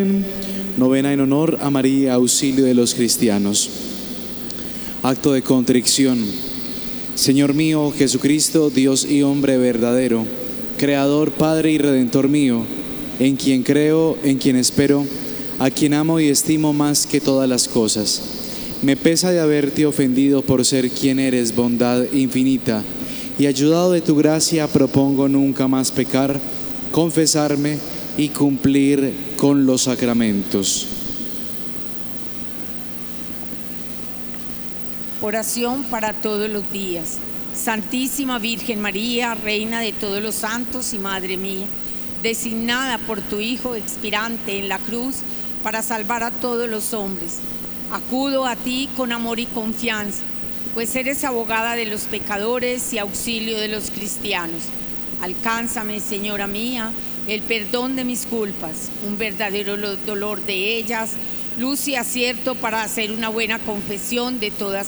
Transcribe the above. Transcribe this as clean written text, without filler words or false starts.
Orden. Novena en honor a María, auxilio de los cristianos. Acto de contrición. Señor mío, Jesucristo, Dios y hombre verdadero, Creador, Padre y Redentor mío, en quien creo, en quien espero, a quien amo y estimo más que todas las cosas. Me pesa de haberte ofendido por ser quien eres, bondad infinita, y ayudado de tu gracia propongo nunca más pecar, confesarme y cumplir con los sacramentos. Oración para todos los días. Santísima Virgen María, Reina de todos los santos y Madre mía, designada por tu Hijo expirante en la cruz para salvar a todos los hombres, acudo a ti con amor y confianza, pues eres abogada de los pecadores y auxilio de los cristianos. Alcánzame, Señora mía, el perdón de mis culpas, un verdadero dolor de ellas, luz y acierto para hacer una buena confesión de todas